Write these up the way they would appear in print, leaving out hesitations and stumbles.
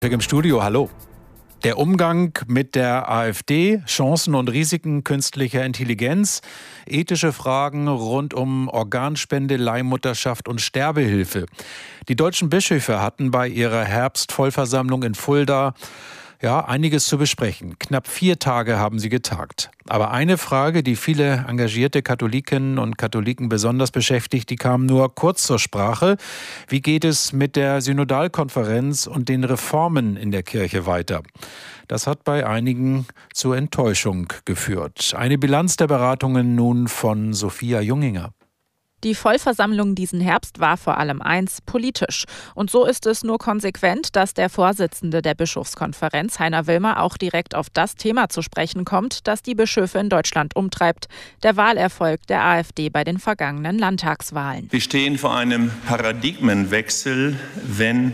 Im Studio, hallo. Der Umgang mit der AfD, Chancen und Risiken künstlicher Intelligenz, ethische Fragen rund um Organspende, Leihmutterschaft und Sterbehilfe. Die deutschen Bischöfe hatten bei ihrer Herbstvollversammlung in Fulda einiges zu besprechen. Knapp 4 Tage haben sie getagt. Aber eine Frage, die viele engagierte Katholikinnen und Katholiken besonders beschäftigt, die kam nur kurz zur Sprache. Wie geht es mit der Synodalkonferenz und den Reformen in der Kirche weiter? Das hat bei einigen zur Enttäuschung geführt. Eine Bilanz der Beratungen nun von Sophia Junginger. Die Vollversammlung diesen Herbst war vor allem eins: politisch. Und so ist es nur konsequent, dass der Vorsitzende der Bischofskonferenz, Heiner Wilmer, auch direkt auf das Thema zu sprechen kommt, das die Bischöfe in Deutschland umtreibt: der Wahlerfolg der AfD bei den vergangenen Landtagswahlen. Wir stehen vor einem Paradigmenwechsel, wenn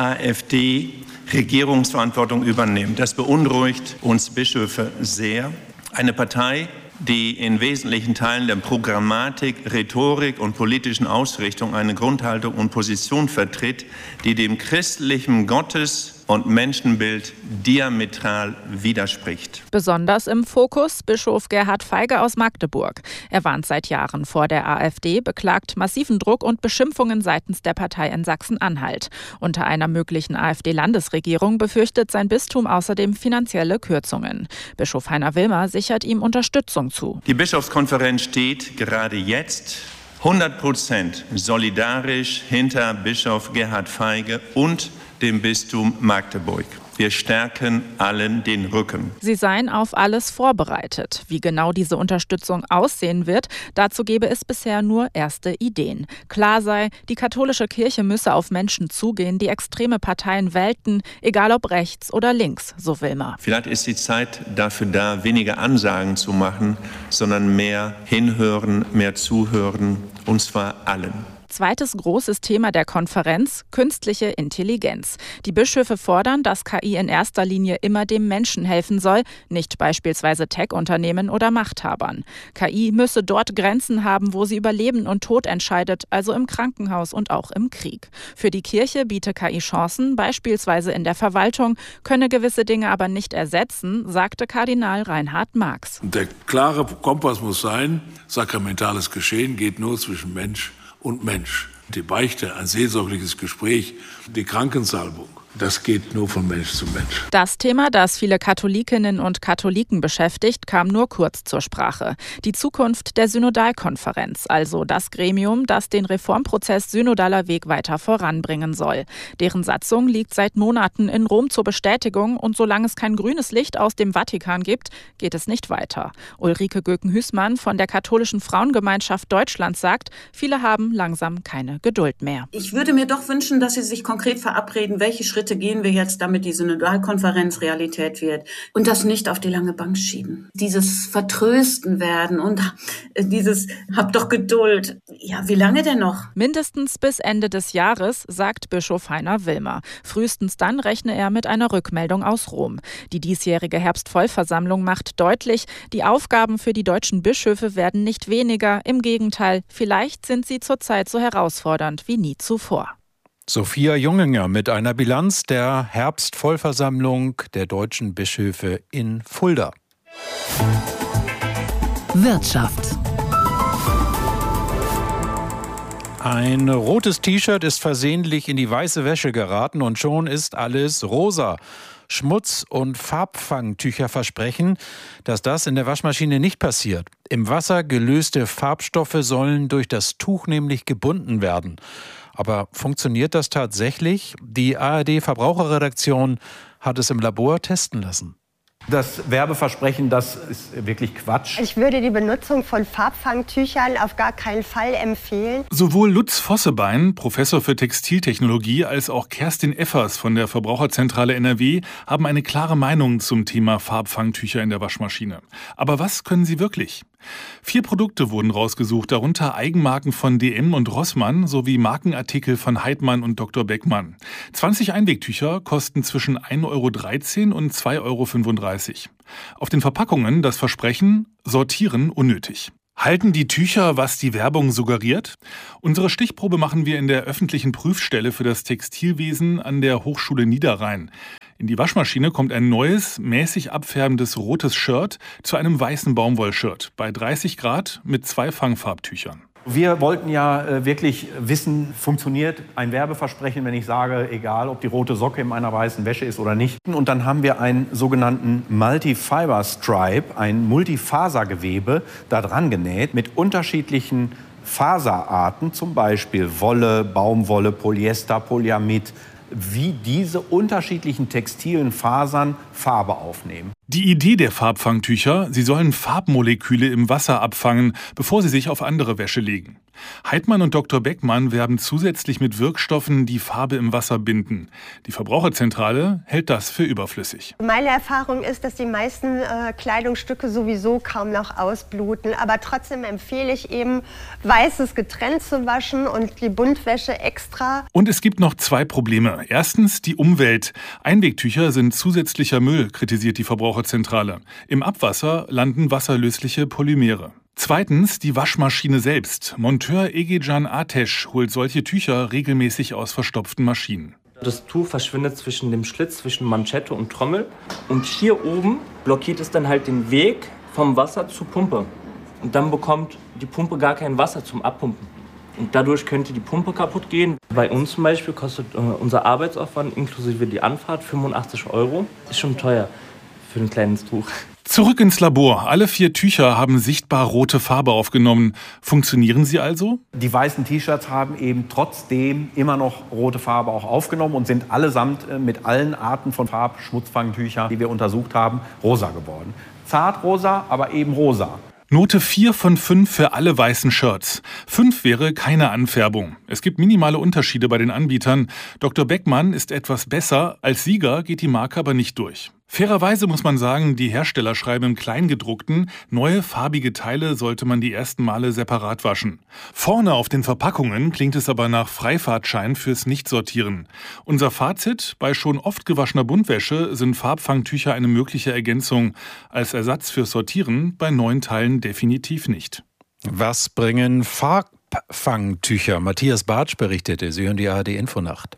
AfD Regierungsverantwortung übernimmt. Das beunruhigt uns Bischöfe sehr. Eine Partei, die in wesentlichen Teilen der Programmatik, Rhetorik und politischen Ausrichtung eine Grundhaltung und Position vertritt, die dem christlichen Gottes- und Menschenbild diametral widerspricht. Besonders im Fokus Bischof Gerhard Feige aus Magdeburg. Er warnt seit Jahren vor der AfD, beklagt massiven Druck und Beschimpfungen seitens der Partei in Sachsen-Anhalt. Unter einer möglichen AfD-Landesregierung befürchtet sein Bistum außerdem finanzielle Kürzungen. Bischof Heiner Wilmer sichert ihm Unterstützung zu. Die Bischofskonferenz steht gerade jetzt 100% solidarisch hinter Bischof Gerhard Feige und dem Bistum Magdeburg. Wir stärken allen den Rücken. Sie seien auf alles vorbereitet. Wie genau diese Unterstützung aussehen wird, dazu gebe es bisher nur erste Ideen. Klar sei, die katholische Kirche müsse auf Menschen zugehen, die extreme Parteien wählten, egal ob rechts oder links, so Wilmer. Vielleicht ist die Zeit dafür da, weniger Ansagen zu machen, sondern mehr hinhören, mehr zuhören, und zwar allen. Zweites großes Thema der Konferenz: künstliche Intelligenz. Die Bischöfe fordern, dass KI in erster Linie immer dem Menschen helfen soll, nicht beispielsweise Tech-Unternehmen oder Machthabern. KI müsse dort Grenzen haben, wo sie über Leben und Tod entscheidet, also im Krankenhaus und auch im Krieg. Für die Kirche biete KI Chancen, beispielsweise in der Verwaltung, könne gewisse Dinge aber nicht ersetzen, sagte Kardinal Reinhard Marx. Der klare Kompass muss sein: sakramentales Geschehen geht nur zwischen Mensch und Mensch. Die Beichte, ein seelsorgliches Gespräch, die Krankensalbung, das geht nur von Mensch zu Mensch. Das Thema, das viele Katholikinnen und Katholiken beschäftigt, kam nur kurz zur Sprache. Die Zukunft der Synodalkonferenz, also das Gremium, das den Reformprozess Synodaler Weg weiter voranbringen soll. Deren Satzung liegt seit Monaten in Rom zur Bestätigung, und solange es kein grünes Licht aus dem Vatikan gibt, geht es nicht weiter. Ulrike Göken-Hüßmann von der Katholischen Frauengemeinschaft Deutschlands sagt, viele haben langsam keine Geduld mehr. Ich würde mir doch wünschen, dass Sie sich konkret verabreden, welche Schritte gehen wir jetzt, damit die Synodalkonferenz Realität wird, und das nicht auf die lange Bank schieben. Dieses Vertrösten werden und dieses "Hab doch Geduld". Ja, wie lange denn noch? Mindestens bis Ende des Jahres, sagt Bischof Heiner Wilmer. Frühestens dann rechne er mit einer Rückmeldung aus Rom. Die diesjährige Herbstvollversammlung macht deutlich, die Aufgaben für die deutschen Bischöfe werden nicht weniger. Im Gegenteil, vielleicht sind sie zurzeit so herausfordernd wie nie zuvor. Sophia Junginger mit einer Bilanz der Herbstvollversammlung der deutschen Bischöfe in Fulda. Wirtschaft. Ein rotes T-Shirt ist versehentlich in die weiße Wäsche geraten und schon ist alles rosa. Schmutz- und Farbfangtücher versprechen, dass das in der Waschmaschine nicht passiert. Im Wasser gelöste Farbstoffe sollen durch das Tuch nämlich gebunden werden. Aber funktioniert das tatsächlich? Die ARD-Verbraucherredaktion hat es im Labor testen lassen. Das Werbeversprechen, das ist wirklich Quatsch. Ich würde die Benutzung von Farbfangtüchern auf gar keinen Fall empfehlen. Sowohl Lutz Vossebein, Professor für Textiltechnologie, als auch Kerstin Effers von der Verbraucherzentrale NRW haben eine klare Meinung zum Thema Farbfangtücher in der Waschmaschine. Aber was können sie wirklich? 4 Produkte wurden rausgesucht, darunter Eigenmarken von DM und Rossmann sowie Markenartikel von Heidmann und Dr. Beckmann. 20 Einwegtücher kosten zwischen 1,13 € und 2,35 €. Auf den Verpackungen das Versprechen: sortieren unnötig. Halten die Tücher, was die Werbung suggeriert? Unsere Stichprobe machen wir in der öffentlichen Prüfstelle für das Textilwesen an der Hochschule Niederrhein. In die Waschmaschine kommt ein neues, mäßig abfärbendes rotes Shirt zu einem weißen Baumwollshirt bei 30 Grad mit 2 Fangfarbtüchern. Wir wollten ja wirklich wissen, funktioniert ein Werbeversprechen, wenn ich sage, egal ob die rote Socke in meiner weißen Wäsche ist oder nicht. Und dann haben wir einen sogenannten Multi-Fiber Stripe, ein Multifasergewebe, da dran genäht mit unterschiedlichen Faserarten, zum Beispiel Wolle, Baumwolle, Polyester, Polyamid, wie diese unterschiedlichen textilen Fasern Farbe aufnehmen. Die Idee der Farbfangtücher, sie sollen Farbmoleküle im Wasser abfangen, bevor sie sich auf andere Wäsche legen. Heidmann und Dr. Beckmann werben zusätzlich mit Wirkstoffen, die Farbe im Wasser binden. Die Verbraucherzentrale hält das für überflüssig. Meine Erfahrung ist, dass die meisten Kleidungsstücke sowieso kaum noch ausbluten. Aber trotzdem empfehle ich eben, Weißes getrennt zu waschen und die Buntwäsche extra. Und es gibt noch 2 Probleme. Erstens die Umwelt. Einwegtücher sind zusätzlicher Müll, kritisiert die Verbraucherzentrale. Im Abwasser landen wasserlösliche Polymere. Zweitens die Waschmaschine selbst. Monteur Egecan Ateş holt solche Tücher regelmäßig aus verstopften Maschinen. Das Tuch verschwindet zwischen dem Schlitz, zwischen Manschette und Trommel. Und hier oben blockiert es dann halt den Weg vom Wasser zur Pumpe. Und dann bekommt die Pumpe gar kein Wasser zum Abpumpen. Und dadurch könnte die Pumpe kaputt gehen. Bei uns zum Beispiel kostet unser Arbeitsaufwand inklusive die Anfahrt 85 €. Ist schon teuer für ein kleines Tuch. Zurück ins Labor. Alle 4 Tücher haben sichtbar rote Farbe aufgenommen. Funktionieren sie also? Die weißen T-Shirts haben eben trotzdem immer noch rote Farbe auch aufgenommen und sind allesamt mit allen Arten von Farbschmutzfangtüchern, die wir untersucht haben, rosa geworden. Zart rosa, aber eben rosa. Note 4 von 5 für alle weißen Shirts. 5 wäre keine Anfärbung. Es gibt minimale Unterschiede bei den Anbietern. Dr. Beckmann ist etwas besser. Als Sieger geht die Marke aber nicht durch. Fairerweise muss man sagen, die Hersteller schreiben im Kleingedruckten, neue farbige Teile sollte man die ersten Male separat waschen. Vorne auf den Verpackungen klingt es aber nach Freifahrtschein fürs Nichtsortieren. Unser Fazit: Bei schon oft gewaschener Buntwäsche sind Farbfangtücher eine mögliche Ergänzung. Als Ersatz fürs Sortieren bei neuen Teilen definitiv nicht. Was bringen Farbfangtücher? Matthias Bartsch berichtete. Sie hören die ARD-Infonacht.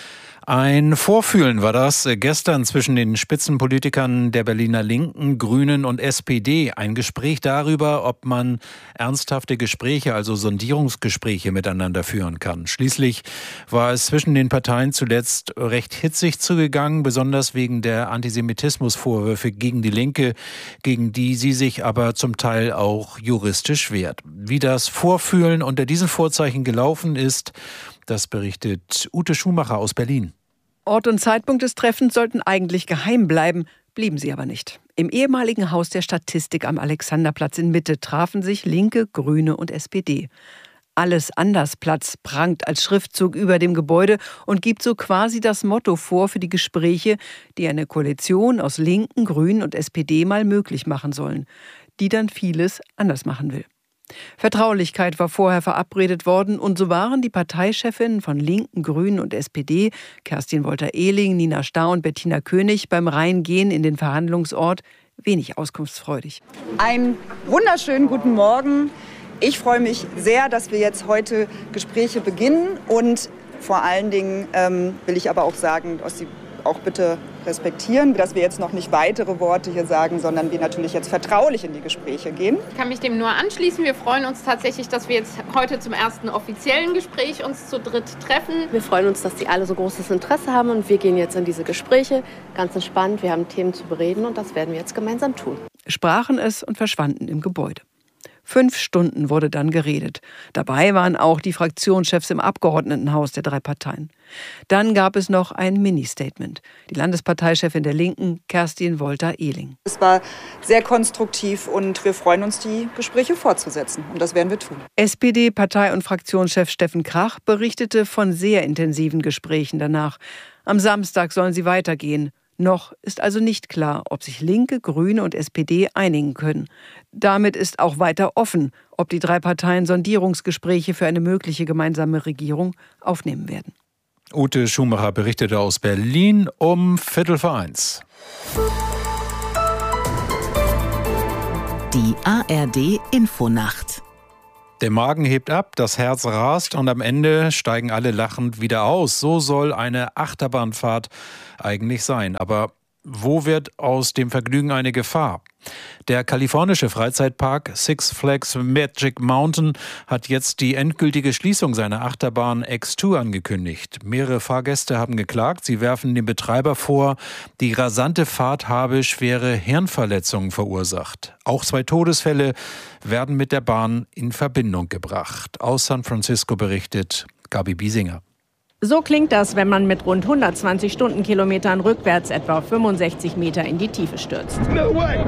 Ein Vorfühlen war das gestern zwischen den Spitzenpolitikern der Berliner Linken, Grünen und SPD. Ein Gespräch darüber, ob man ernsthafte Gespräche, also Sondierungsgespräche miteinander führen kann. Schließlich war es zwischen den Parteien zuletzt recht hitzig zugegangen, besonders wegen der Antisemitismusvorwürfe gegen die Linke, gegen die sie sich aber zum Teil auch juristisch wehrt. Wie das Vorfühlen unter diesen Vorzeichen gelaufen ist, das berichtet Ute Schumacher aus Berlin. Ort und Zeitpunkt des Treffens sollten eigentlich geheim bleiben, blieben sie aber nicht. Im ehemaligen Haus der Statistik am Alexanderplatz in Mitte trafen sich Linke, Grüne und SPD. Alles anders Platz prangt als Schriftzug über dem Gebäude und gibt so quasi das Motto vor für die Gespräche, die eine Koalition aus Linken, Grünen und SPD mal möglich machen sollen, die dann vieles anders machen will. Vertraulichkeit war vorher verabredet worden und so waren die Parteichefinnen von Linken, Grünen und SPD, Kerstin Wolter-Ehling, Nina Starr und Bettina König, beim Reingehen in den Verhandlungsort wenig auskunftsfreudig. Einen wunderschönen guten Morgen. Ich freue mich sehr, dass wir jetzt heute Gespräche beginnen und vor allen Dingen will ich aber auch sagen, dass Sie auch bitte respektieren, dass wir jetzt noch nicht weitere Worte hier sagen, sondern wir natürlich jetzt vertraulich in die Gespräche gehen. Ich kann mich dem nur anschließen. Wir freuen uns tatsächlich, dass wir jetzt heute zum ersten offiziellen Gespräch uns zu dritt treffen. Wir freuen uns, dass die alle so großes Interesse haben und wir gehen jetzt in diese Gespräche ganz entspannt. Wir haben Themen zu bereden und das werden wir jetzt gemeinsam tun. Sprachen es und verschwanden im Gebäude. 5 Stunden wurde dann geredet. Dabei waren auch die Fraktionschefs im Abgeordnetenhaus der 3 Parteien. Dann gab es noch ein Mini-Statement. Die Landesparteichefin der Linken, Kerstin Wolter-Ehling. Es war sehr konstruktiv und wir freuen uns, die Gespräche fortzusetzen. Und das werden wir tun. SPD-Partei- und Fraktionschef Steffen Krach berichtete von sehr intensiven Gesprächen danach. Am Samstag sollen sie weitergehen. Noch ist also nicht klar, ob sich Linke, Grüne und SPD einigen können. Damit ist auch weiter offen, ob die 3 Parteien Sondierungsgespräche für eine mögliche gemeinsame Regierung aufnehmen werden. Ute Schumacher berichtete aus Berlin um 1:15. Die ARD Infonacht. Der Magen hebt ab, das Herz rast und am Ende steigen alle lachend wieder aus. So soll eine Achterbahnfahrt eigentlich sein. Aber wo wird aus dem Vergnügen eine Gefahr? Der kalifornische Freizeitpark Six Flags Magic Mountain hat jetzt die endgültige Schließung seiner Achterbahn X2 angekündigt. Mehrere Fahrgäste haben geklagt. Sie werfen dem Betreiber vor, die rasante Fahrt habe schwere Hirnverletzungen verursacht. Auch 2 Todesfälle werden mit der Bahn in Verbindung gebracht. Aus San Francisco berichtet Gabi Biesinger. So klingt das, wenn man mit rund 120 Stundenkilometern rückwärts etwa 65 Meter in die Tiefe stürzt. No way!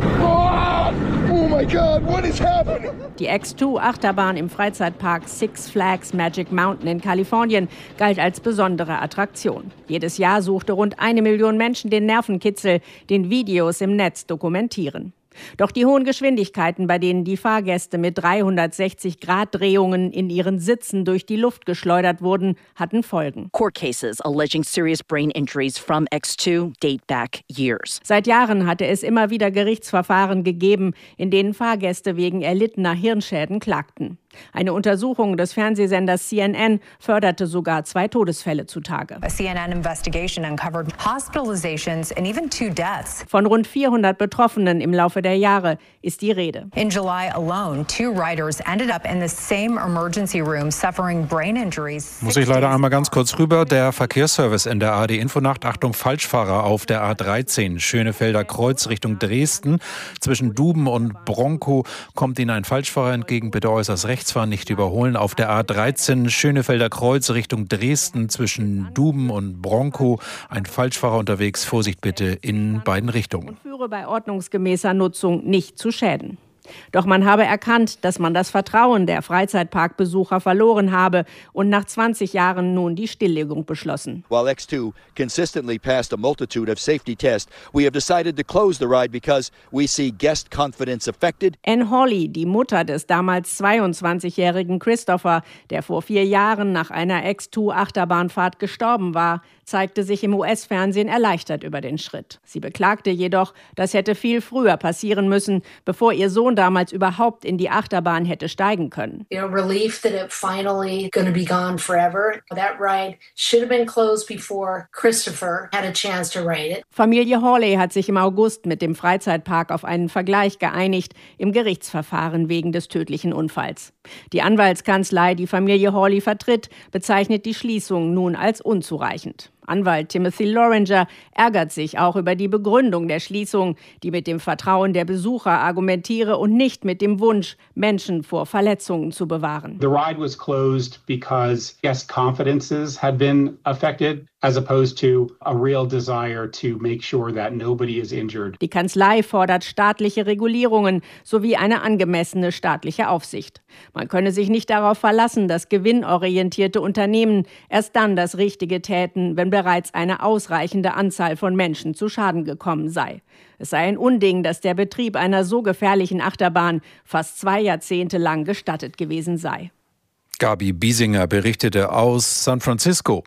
Oh my God, what is happening? Die X2-Achterbahn im Freizeitpark Six Flags Magic Mountain in Kalifornien galt als besondere Attraktion. Jedes Jahr suchte rund 1 Million Menschen den Nervenkitzel, den Videos im Netz dokumentieren. Doch die hohen Geschwindigkeiten, bei denen die Fahrgäste mit 360-Grad-Drehungen in ihren Sitzen durch die Luft geschleudert wurden, hatten Folgen. Court cases alleging serious brain injuries from X2 date back years. Seit Jahren hatte es immer wieder Gerichtsverfahren gegeben, in denen Fahrgäste wegen erlittener Hirnschäden klagten. Eine Untersuchung des Fernsehsenders CNN förderte sogar 2 Todesfälle zutage. A CNN investigation uncovered hospitalizations and even 2 deaths. Von rund 400 Betroffenen im Laufe der Jahre ist die Rede. In July alone, 2 riders ended up in the same emergency room suffering brain injuries. Muss ich leider einmal ganz kurz rüber. Der Verkehrsservice in der ARD Infonacht. Achtung, Falschfahrer auf der A13 Schönefelder Kreuz Richtung Dresden. Zwischen Duben und Bronkow kommt Ihnen ein Falschfahrer entgegen. Bitte äußerst rechts fahren, nicht überholen. Auf der A13 Schönefelder Kreuz Richtung Dresden zwischen Duben und Bronkow ein Falschfahrer unterwegs. Vorsicht bitte in beiden Richtungen. Und führe bei ordnungsgemäßer Nutzung nicht zu Schäden. Doch man habe erkannt, dass man das Vertrauen der Freizeitparkbesucher verloren habe und nach 20 Jahren nun die Stilllegung beschlossen. While X2 consistently passed a multitude of safety tests, we have decided to close the ride because we see guest confidence affected. Anne Hawley, die Mutter des damals 22-jährigen Christopher, der vor 4 Jahren nach einer X2-Achterbahnfahrt gestorben war, zeigte sich im US-Fernsehen erleichtert über den Schritt. Sie beklagte jedoch, das hätte viel früher passieren müssen, bevor ihr Sohn damals überhaupt in die Achterbahn hätte steigen können. Relief that it finally going to be gone forever. That ride should have been closed before Christopher had a chance to ride it. Familie Hawley hat sich im August mit dem Freizeitpark auf einen Vergleich geeinigt im Gerichtsverfahren wegen des tödlichen Unfalls. Die Anwaltskanzlei, die Familie Hawley vertritt, bezeichnet die Schließung nun als unzureichend. Anwalt Timothy Loringer ärgert sich auch über die Begründung der Schließung, die mit dem Vertrauen der Besucher argumentiere und nicht mit dem Wunsch, Menschen vor Verletzungen zu bewahren. The ride was closed because guest confidences had been affected, as opposed to a real desire to make sure that nobody is injured. Die Kanzlei fordert staatliche Regulierungen sowie eine angemessene staatliche Aufsicht. Man könne sich nicht darauf verlassen, dass gewinnorientierte Unternehmen erst dann das Richtige täten, wenn bereits eine ausreichende Anzahl von Menschen zu Schaden gekommen sei. Es sei ein Unding, dass der Betrieb einer so gefährlichen Achterbahn fast 2 Jahrzehnte lang gestattet gewesen sei. Gabi Biesinger berichtete aus San Francisco.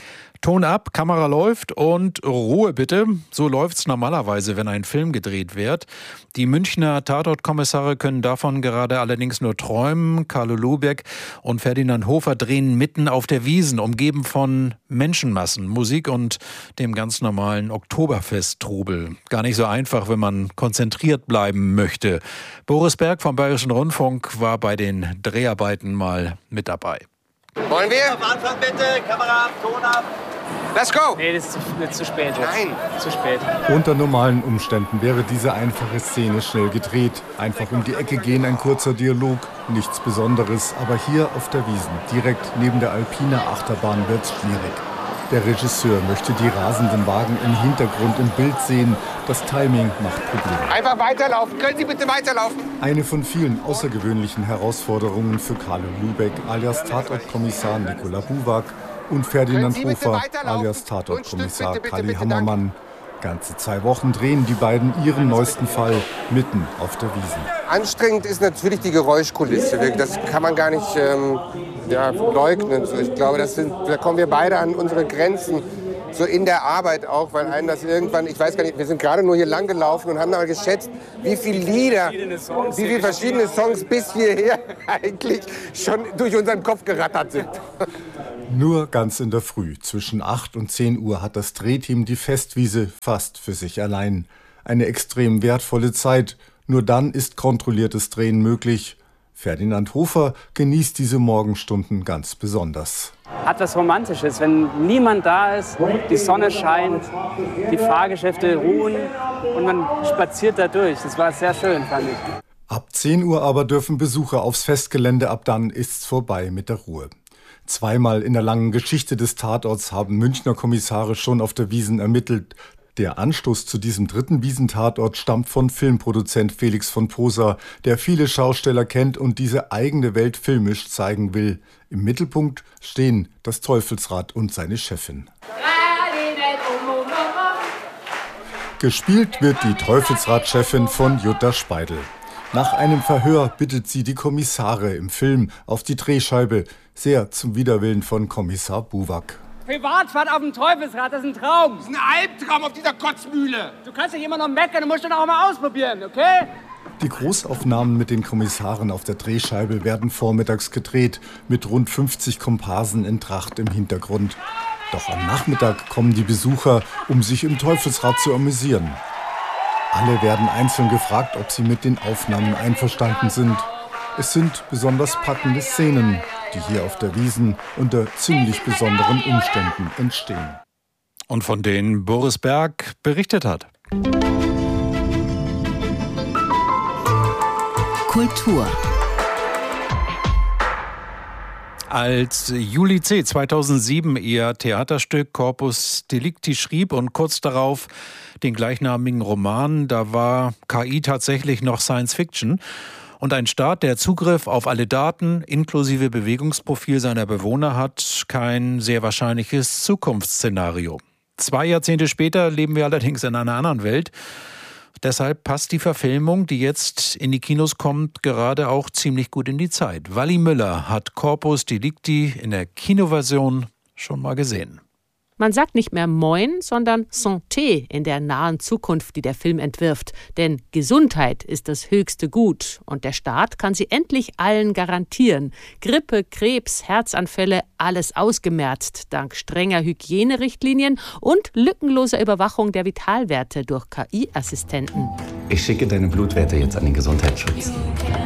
Ton ab, Kamera läuft und Ruhe bitte. So läuft's normalerweise, wenn ein Film gedreht wird. Die Münchner Tatortkommissare können davon gerade allerdings nur träumen. Carlo Lubeck und Ferdinand Hofer drehen mitten auf der Wiesn, umgeben von Menschenmassen, Musik und dem ganz normalen Oktoberfest-Trubel. Gar nicht so einfach, wenn man konzentriert bleiben möchte. Boris Berg vom Bayerischen Rundfunk war bei den Dreharbeiten mal mit dabei. Wollen wir? Auf Anfang bitte, Kamera ab, Ton ab. Let's go! Nee, das ist zu spät jetzt. Nein. Zu spät. Unter normalen Umständen wäre diese einfache Szene schnell gedreht. Einfach um die Ecke gehen, ein kurzer Dialog, nichts Besonderes. Aber hier auf der Wiesn, direkt neben der Alpina Achterbahn, wird's schwierig. Der Regisseur möchte die rasenden Wagen im Hintergrund im Bild sehen. Das Timing macht Probleme. Einfach weiterlaufen. Können Sie bitte weiterlaufen? Eine von vielen außergewöhnlichen Herausforderungen für Carlo Lubeck alias Tatortkommissar Nikola Buwak und Ferdinand Hofer alias Tatortkommissar Kali Hammermann. Ganze 2 Wochen drehen die beiden ihren neuesten Fall mitten auf der Wiesn. Anstrengend ist natürlich die Geräuschkulisse. Das kann man gar nicht leugnen. Ich glaube, da kommen wir beide an unsere Grenzen. so in der Arbeit auch, weil einem das irgendwann, ich weiß gar nicht, wir sind gerade nur hier lang gelaufen und haben mal geschätzt, wie viele Lieder, wie viele verschiedene Songs bis hierher eigentlich schon durch unseren Kopf gerattert sind. Nur ganz in der Früh, zwischen 8 und 10 Uhr, hat das Drehteam die Festwiese fast für sich allein. Eine extrem wertvolle Zeit. Nur dann ist kontrolliertes Drehen möglich. Ferdinand Hofer genießt diese Morgenstunden ganz besonders. Hat was Romantisches, wenn niemand da ist, die Sonne scheint, die Fahrgeschäfte ruhen und man spaziert da durch. Das war sehr schön, fand ich. Ab 10 Uhr aber dürfen Besucher aufs Festgelände, ab dann ist's vorbei mit der Ruhe. Zweimal in der langen Geschichte des Tatorts haben Münchner Kommissare schon auf der Wiesn ermittelt. Der Anstoß zu diesem 3. Wiesn-Tatort stammt von Filmproduzent Felix von Posa, der viele Schausteller kennt und diese eigene Welt filmisch zeigen will. Im Mittelpunkt stehen das Teufelsrad und seine Chefin. Gespielt wird die Teufelsrad-Chefin von Jutta Speidel. Nach einem Verhör bittet sie die Kommissare im Film auf die Drehscheibe, sehr zum Widerwillen von Kommissar Buwak. Privatfahrt auf dem Teufelsrad, das ist ein Traum. Das ist ein Albtraum auf dieser Kotzmühle. Du kannst dich immer noch meckern, du musst dann auch mal ausprobieren, okay? Die Großaufnahmen mit den Kommissaren auf der Drehscheibe werden vormittags gedreht, mit rund 50 Komparsen in Tracht im Hintergrund. Doch am Nachmittag kommen die Besucher, um sich im Teufelsrad zu amüsieren. Alle werden einzeln gefragt, ob sie mit den Aufnahmen einverstanden sind. Es sind besonders packende Szenen, die hier auf der Wiesn unter ziemlich besonderen Umständen entstehen. Und von denen Boris Berg berichtet hat. Kultur. Als Julie C. 2007 ihr Theaterstück Corpus Delicti schrieb und kurz darauf den gleichnamigen Roman, da war KI tatsächlich noch Science Fiction. Und ein Staat, der Zugriff auf alle Daten inklusive Bewegungsprofil seiner Bewohner hat, kein sehr wahrscheinliches Zukunftsszenario. 2 Jahrzehnte später leben wir allerdings in einer anderen Welt. Deshalb passt die Verfilmung, die jetzt in die Kinos kommt, gerade auch ziemlich gut in die Zeit. Wally Müller hat Corpus Delicti in der Kinoversion schon mal gesehen. Man sagt nicht mehr Moin, sondern Santé in der nahen Zukunft, die der Film entwirft. Denn Gesundheit ist das höchste Gut und der Staat kann sie endlich allen garantieren. Grippe, Krebs, Herzanfälle, alles ausgemerzt dank strenger Hygienerichtlinien und lückenloser Überwachung der Vitalwerte durch KI-Assistenten. Ich schicke deine Blutwerte jetzt an den Gesundheitsschutz.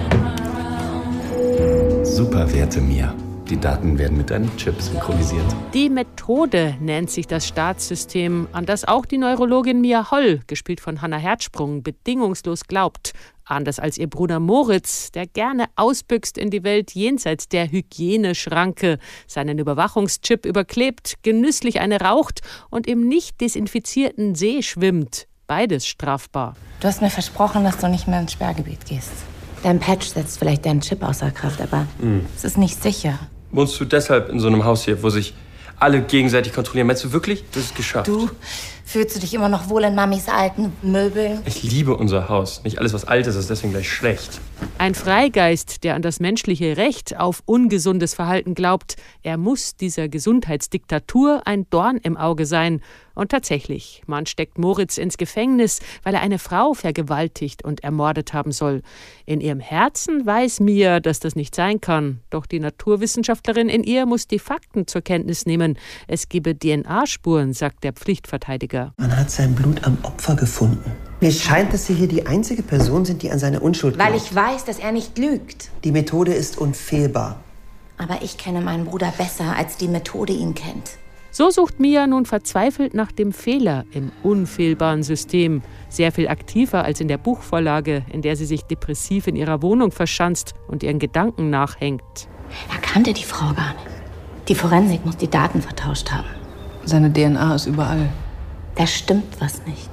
Super Werte, Mia. Die Daten werden mit einem Chip synchronisiert. Die Methode nennt sich das Staatssystem, an das auch die Neurologin Mia Holl, gespielt von Hannah Herzsprung, bedingungslos glaubt. Anders als ihr Bruder Moritz, der gerne ausbüchst in die Welt jenseits der Hygieneschranke, seinen Überwachungschip überklebt, genüsslich eine raucht und im nicht desinfizierten See schwimmt. Beides strafbar. Du hast mir versprochen, dass du nicht mehr ins Sperrgebiet gehst. Dein Patch setzt vielleicht deinen Chip außer Kraft, aber es ist nicht sicher. Wohnst du deshalb in so einem Haus hier, wo sich alle gegenseitig kontrollieren? Meinst du wirklich, das ist geschafft? Du, fühlst du dich immer noch wohl in Mamis alten Möbeln? Ich liebe unser Haus. Nicht alles, was alt ist, ist deswegen gleich schlecht. Ein Freigeist, der an das menschliche Recht auf ungesundes Verhalten glaubt. Er muss dieser Gesundheitsdiktatur ein Dorn im Auge sein. Und tatsächlich, man steckt Moritz ins Gefängnis, weil er eine Frau vergewaltigt und ermordet haben soll. In ihrem Herzen weiß Mia, dass das nicht sein kann. Doch die Naturwissenschaftlerin in ihr muss die Fakten zur Kenntnis nehmen. Es gebe DNA-Spuren, sagt der Pflichtverteidiger. Man hat sein Blut am Opfer gefunden. Mir scheint, dass Sie hier die einzige Person sind, die an seine Unschuld glaubt. Weil ich weiß, dass er nicht lügt. Die Methode ist unfehlbar. Aber ich kenne meinen Bruder besser, als die Methode ihn kennt. So sucht Mia nun verzweifelt nach dem Fehler im unfehlbaren System. Sehr viel aktiver als in der Buchvorlage, in der sie sich depressiv in ihrer Wohnung verschanzt und ihren Gedanken nachhängt. Er kannte die Frau gar nicht. Die Forensik muss die Daten vertauscht haben. Seine DNA ist überall. Da stimmt was nicht.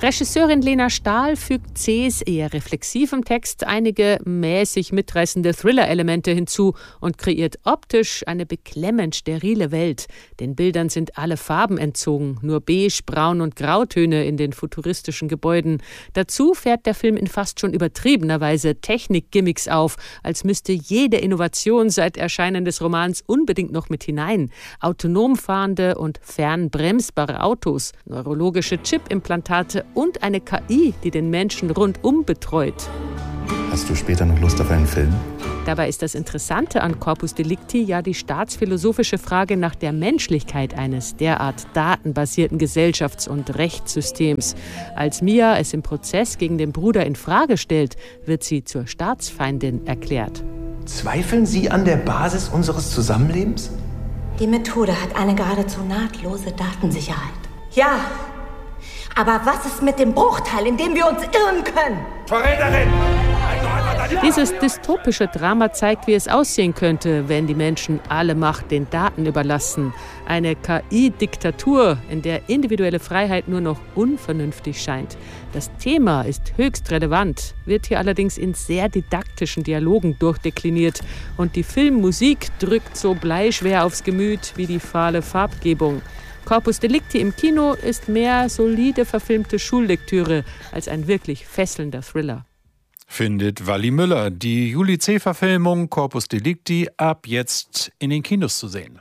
Regisseurin Lena Stahl fügt zähes, eher reflexivem Text einige mäßig mitreißende Thriller-Elemente hinzu und kreiert optisch eine beklemmend sterile Welt. Den Bildern sind alle Farben entzogen, nur beige, braun und Grautöne in den futuristischen Gebäuden. Dazu fährt der Film in fast schon übertriebener Weise Technik-Gimmicks auf, als müsste jede Innovation seit Erscheinen des Romans unbedingt noch mit hinein. Autonom fahrende und fernbremsbare Autos, neurologische Chip-Implantate und eine KI, die den Menschen rundum betreut. Hast du später noch Lust auf einen Film? Dabei ist das Interessante an Corpus Delicti ja die staatsphilosophische Frage nach der Menschlichkeit eines derart datenbasierten Gesellschafts- und Rechtssystems. Als Mia es im Prozess gegen den Bruder in Frage stellt, wird sie zur Staatsfeindin erklärt. Zweifeln Sie an der Basis unseres Zusammenlebens? Die Methode hat eine geradezu nahtlose Datensicherheit. Ja, aber was ist mit dem Bruchteil, in dem wir uns irren können? Verräterin! Dieses dystopische Drama zeigt, wie es aussehen könnte, wenn die Menschen alle Macht den Daten überlassen. Eine KI-Diktatur, in der individuelle Freiheit nur noch unvernünftig scheint. Das Thema ist höchst relevant, wird hier allerdings in sehr didaktischen Dialogen durchdekliniert. Und die Filmmusik drückt so bleischwer aufs Gemüt wie die fahle Farbgebung. Corpus Delicti im Kino ist mehr solide verfilmte Schullektüre als ein wirklich fesselnder Thriller. Findet Walli Müller. Die Juli C-Verfilmung Corpus Delicti ab jetzt in den Kinos zu sehen.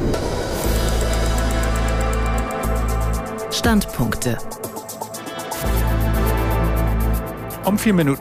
Standpunkte. Um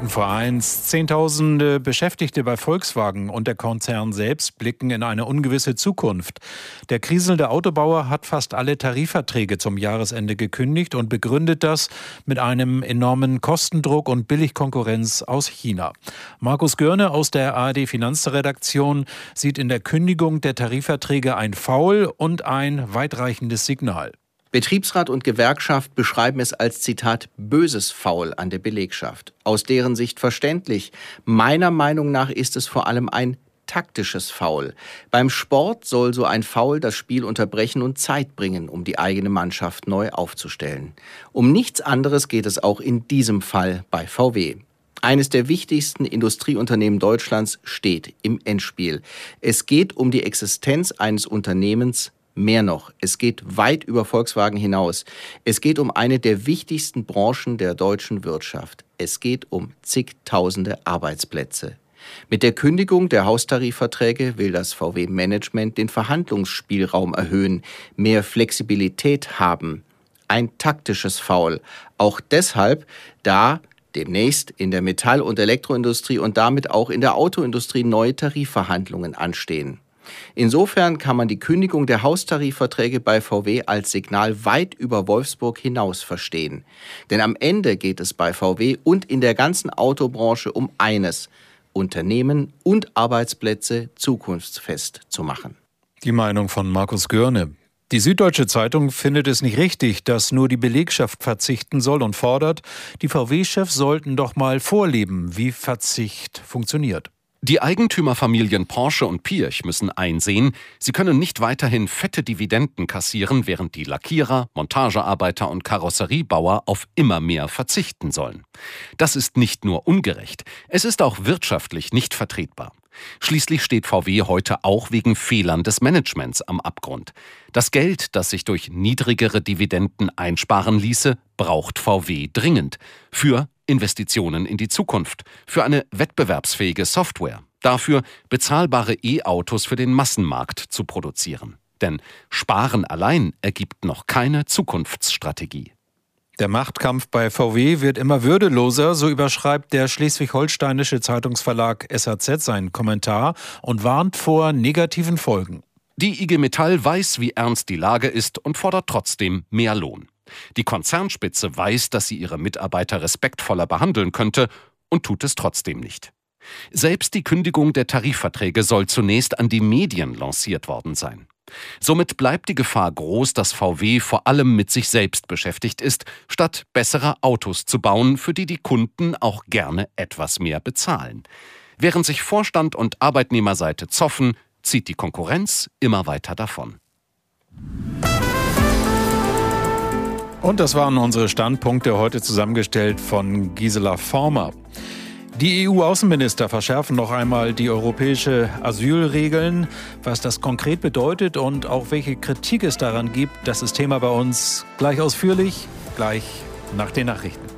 1:04. Zehntausende Beschäftigte bei Volkswagen und der Konzern selbst blicken in eine ungewisse Zukunft. Der kriselnde Autobauer hat fast alle Tarifverträge zum Jahresende gekündigt und begründet das mit einem enormen Kostendruck und Billigkonkurrenz aus China. Markus Görne aus der ARD-Finanzredaktion sieht in der Kündigung der Tarifverträge ein Foul und ein weitreichendes Signal. Betriebsrat und Gewerkschaft beschreiben es als, Zitat, böses Foul an der Belegschaft. Aus deren Sicht verständlich. Meiner Meinung nach ist es vor allem ein taktisches Foul. Beim Sport soll so ein Foul das Spiel unterbrechen und Zeit bringen, um die eigene Mannschaft neu aufzustellen. Um nichts anderes geht es auch in diesem Fall bei VW. Eines der wichtigsten Industrieunternehmen Deutschlands steht im Endspiel. Es geht um die Existenz eines Unternehmens. Mehr noch, es geht weit über Volkswagen hinaus. Es geht um eine der wichtigsten Branchen der deutschen Wirtschaft. Es geht um zigtausende Arbeitsplätze. Mit der Kündigung der Haustarifverträge will das VW-Management den Verhandlungsspielraum erhöhen, mehr Flexibilität haben. Ein taktisches Foul. Auch deshalb, da demnächst in der Metall- und Elektroindustrie und damit auch in der Autoindustrie neue Tarifverhandlungen anstehen. Insofern kann man die Kündigung der Haustarifverträge bei VW als Signal weit über Wolfsburg hinaus verstehen. Denn am Ende geht es bei VW und in der ganzen Autobranche um eines: Unternehmen und Arbeitsplätze zukunftsfest zu machen. Die Meinung von Markus Görne. Die Süddeutsche Zeitung findet es nicht richtig, dass nur die Belegschaft verzichten soll und fordert, die VW-Chefs sollten doch mal vorleben, wie Verzicht funktioniert. Die Eigentümerfamilien Porsche und Piëch müssen einsehen, sie können nicht weiterhin fette Dividenden kassieren, während die Lackierer, Montagearbeiter und Karosseriebauer auf immer mehr verzichten sollen. Das ist nicht nur ungerecht, es ist auch wirtschaftlich nicht vertretbar. Schließlich steht VW heute auch wegen Fehlern des Managements am Abgrund. Das Geld, das sich durch niedrigere Dividenden einsparen ließe, braucht VW dringend. Für Investitionen in die Zukunft, für eine wettbewerbsfähige Software, dafür bezahlbare E-Autos für den Massenmarkt zu produzieren. Denn Sparen allein ergibt noch keine Zukunftsstrategie. Der Machtkampf bei VW wird immer würdeloser, so überschreibt der schleswig-holsteinische Zeitungsverlag SAZ seinen Kommentar und warnt vor negativen Folgen. Die IG Metall weiß, wie ernst die Lage ist und fordert trotzdem mehr Lohn. Die Konzernspitze weiß, dass sie ihre Mitarbeiter respektvoller behandeln könnte und tut es trotzdem nicht. Selbst die Kündigung der Tarifverträge soll zunächst an die Medien lanciert worden sein. Somit bleibt die Gefahr groß, dass VW vor allem mit sich selbst beschäftigt ist, statt bessere Autos zu bauen, für die die Kunden auch gerne etwas mehr bezahlen. Während sich Vorstand und Arbeitnehmerseite zoffen, zieht die Konkurrenz immer weiter davon. Und das waren unsere Standpunkte, heute zusammengestellt von Gisela Former. Die EU-Außenminister verschärfen noch einmal die europäische Asylregeln. Was das konkret bedeutet und auch welche Kritik es daran gibt, das ist Thema bei uns gleich ausführlich, gleich nach den Nachrichten.